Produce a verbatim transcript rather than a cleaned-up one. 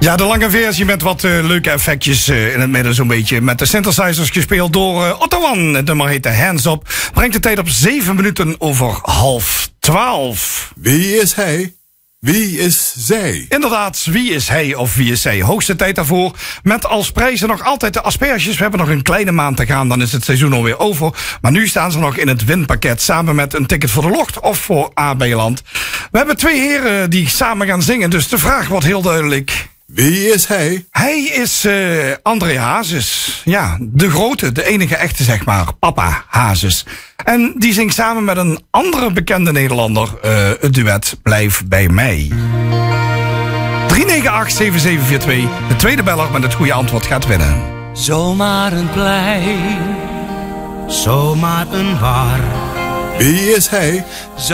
Ja, de lange versie met wat uh, leuke effectjes uh, in het midden zo'n beetje. Met de synthesizers gespeeld door uh, Otto One. Het nummer heet de Hands Up. Brengt de tijd op zeven minuten over half twaalf. Wie is hij? Wie is zij? Inderdaad, wie is hij of wie is zij? Hoogste tijd daarvoor. Met als prijzen nog altijd de asperges. We hebben nog een kleine maand te gaan, dan is het seizoen alweer over. Maar nu staan ze nog in het winpakket. Samen met een ticket voor de Locht of voor A B-land. We hebben twee heren die samen gaan zingen. Dus de vraag wordt heel duidelijk. Wie is hij? Hij is uh, André Hazes. Ja, de grote, de enige echte zeg maar. Papa Hazes. En die zingt samen met een andere bekende Nederlander uh, het duet Blijf bij mij. drie negen acht zeven zeven vier twee. De tweede beller met het goede antwoord gaat winnen. Zomaar een plein, zomaar een bar. Wie is hij? Zo